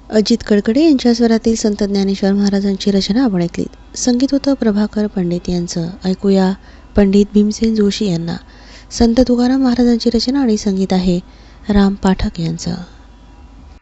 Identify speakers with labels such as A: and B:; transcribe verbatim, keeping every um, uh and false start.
A: अजित कडकडे यांच्या स्वरातील संत ज्ञानेश्वर महाराजांची रचना आपण ऐकली. संगीत होतं प्रभाकर पंडित यांचं. ऐकूया पंडित भीमसेन जोशी यांना. संत तुकाराम महाराजांची रचना आणि संगीत आहे राम पाठक यांचं.